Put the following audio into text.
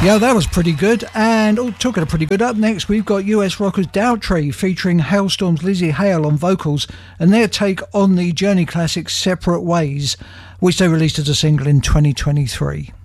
Yeah, that was pretty good. And talking of pretty good, up next we've got US rockers Doubttree featuring Hailstorm's Lizzie Hale on vocals and their take on the Journey classic Separate Ways, which they released as a single in 2023.